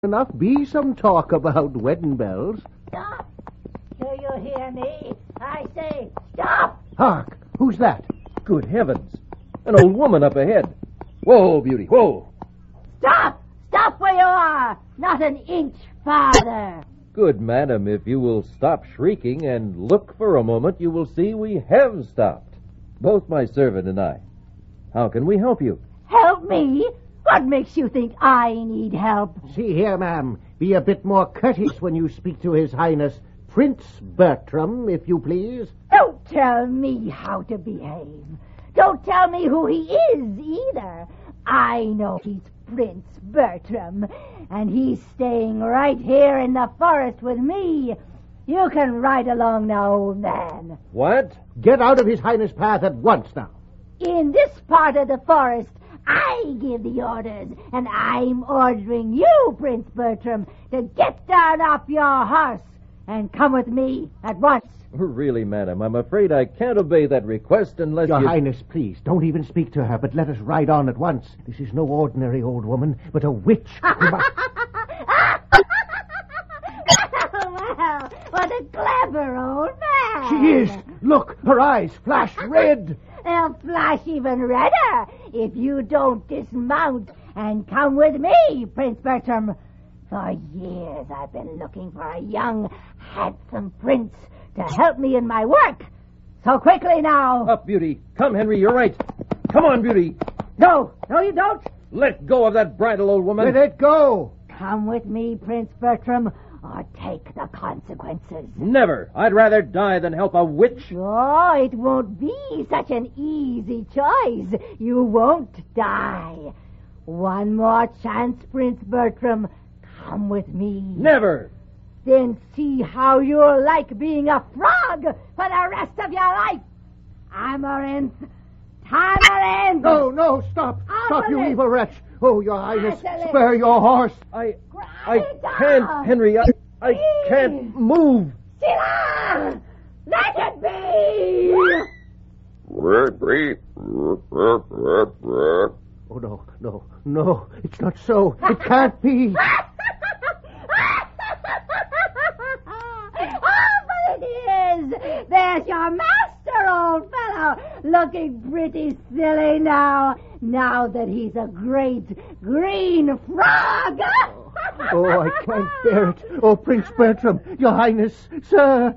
enough be some talk about wedding bells. Stop! Do you hear me? I say, stop! Hark! Who's that? Good heavens. An old woman up ahead. Whoa, Beauty, whoa. Stop! Stop where you are! Not an inch farther! Good madam, if you will stop shrieking and look for a moment, you will see we have stopped. Both my servant and I. How can we help you? Help me? What makes you think I need help? See here, ma'am. Be a bit more courteous when you speak to His Highness Prince Bertram, if you please. Don't tell me how to behave. Don't tell me who he is, either. I know he's Prince Bertram, and he's staying right here in the forest with me. You can ride along now, old man. What? Get out of His Highness' path at once now. In this part of the forest, I give the orders, and I'm ordering you, Prince Bertram, to get down off your horse and come with me at once. Really, madam, I'm afraid I can't obey that request unless Your Highness, please, don't even speak to her, but let us ride on at once. This is no ordinary old woman, but a witch. Well, what a clever old man. She is. Look, her eyes flash red. They'll flash even redder if you don't dismount and come with me, Prince Bertram. For years I've been looking for a young, handsome prince to help me in my work. So quickly now. Up, Beauty. Come, Henry, you're right. Come on, Beauty. No, you don't. Let go of that bridle, old woman. Let it go. Come with me, Prince Bertram, or take the consequences. Never. I'd rather die than help a witch. Oh, it won't be such an easy choice. You won't die. One more chance, Prince Bertram. Come with me. Never. Then see how you'll like being a frog for the rest of your life. Amaranth. Tamarind. No, stop. Stop, you evil wretch. Oh, Your Highness, spare your horse. I can't, Henry. I can't move. Sila! Let it be! Oh, no. It's not so. It can't be. But it is. There's your master, old fellow, looking pretty silly now that he's a great green frog. Oh, I can't bear it. Oh, Prince Bertram, Your Highness, sir.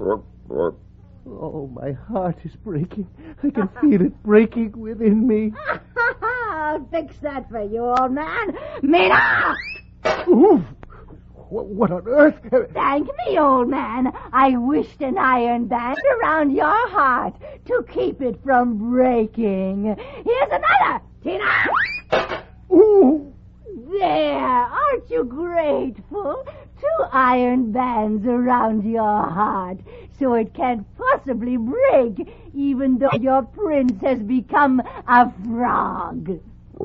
Oh, my heart is breaking. I can feel it breaking within me. I'll fix that for you, old man. Mina! Oof. What on earth? Thank me, old man. I wished an iron band around your heart to keep it from breaking. Here's another. Tina! Ooh. There. Aren't you grateful? 2 iron bands around your heart, so it can't possibly break, even though your prince has become a frog.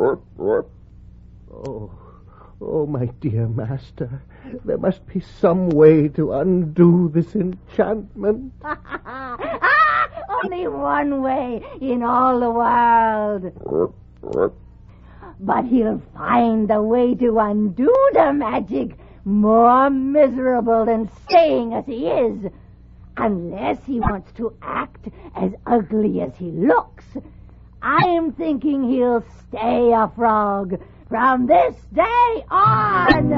Oh, my dear master, there must be some way to undo this enchantment. Only one way in all the world. But he'll find a way to undo the magic more miserable than staying as he is, unless he wants to act as ugly as he looks. I'm thinking he'll stay a frog from this day on.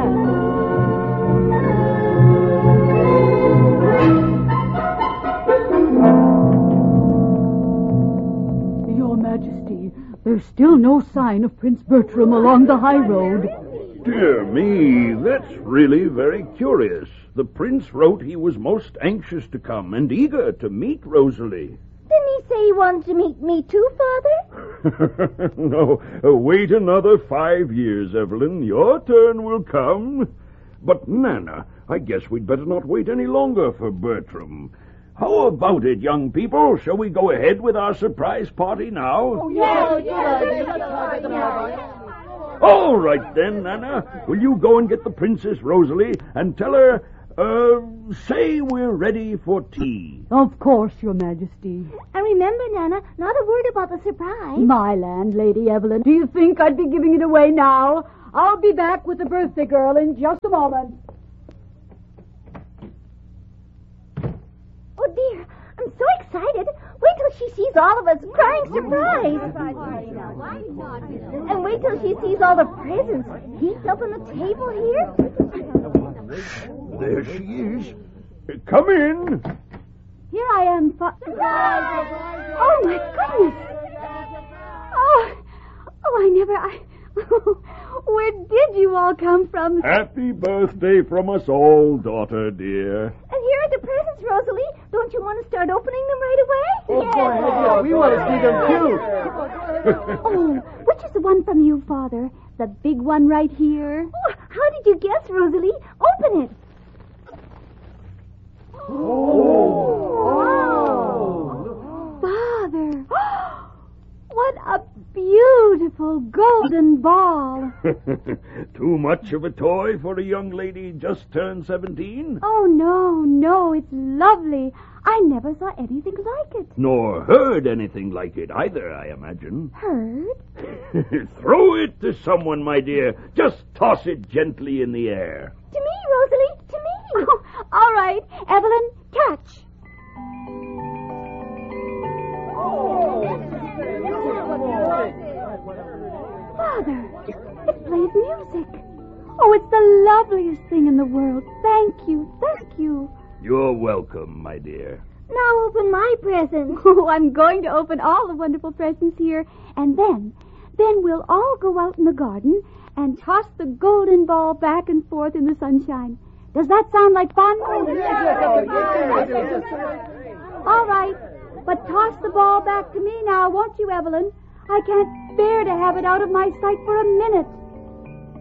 Your Majesty, there's still no sign of Prince Bertram along the high road. Dear me, that's really very curious. The prince wrote he was most anxious to come and eager to meet Rosalie. Didn't he say he wanted to meet me too, Father? No, wait another 5 years, Evelyn. Your turn will come. But, Nana, I guess we'd better not wait any longer for Bertram. How about it, young people? Shall we go ahead with our surprise party now? All right, then, Nana. Will you go and get the Princess Rosalie and tell her, say we're ready for tea. Of course, Your Majesty. And remember, Nana, not a word about the surprise. My land, Lady Evelyn. Do you think I'd be giving it away now? I'll be back with the birthday girl in just a moment. Oh, dear. I'm so excited. Wait till she sees all of us crying surprise. And wait till she sees all the presents heaped up on the table here. There she is. Come in. Here I am, Oh, my goodness. Where did you all come from? Happy birthday from us all, daughter dear. And here are the presents, Rosalie. Don't you want to start opening them right away? Oh, go ahead. Yeah, we want to see them, too. Oh, which is the one from you, Father? The big one right here? Oh, how did you guess, Rosalie? Open it. Father, what a beautiful golden ball. Too much of a toy for a young lady just turned 17? Oh, no, it's lovely. I never saw anything like it. Nor heard anything like it either, I imagine. Heard? Throw it to someone, my dear. Just toss it gently in the air. To me, Rosalie, to me. Oh, all right, Evelyn, catch. Father, it plays music. Oh, it's the loveliest thing in the world. Thank you. You're welcome, my dear. Now open my present. Oh, I'm going to open all the wonderful presents here, and then we'll all go out in the garden and toss the golden ball back and forth in the sunshine. Does that sound like fun? All right, but toss the ball back to me now, won't you, Evelyn? I can't bear to have it out of my sight for a minute.